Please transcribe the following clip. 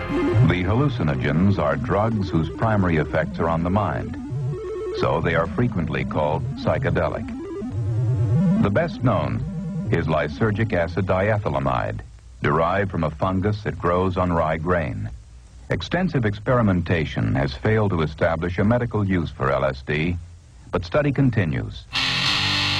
The hallucinogens are drugs whose primary effects are on the mind, so they are frequently called psychedelic. The best known is lysergic acid diethylamide, derived from a fungus that grows on rye grain. Extensive experimentation has failed to establish a medical use for LSD, but study continues.